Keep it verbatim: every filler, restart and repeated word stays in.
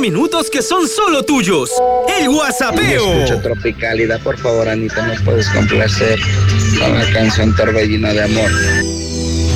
minutos que son solo tuyos. El WhatsAppeo. Escucho Tropicalidad, por favor, Anita, ¿me puedes complacer con la canción Torbellino de Amor?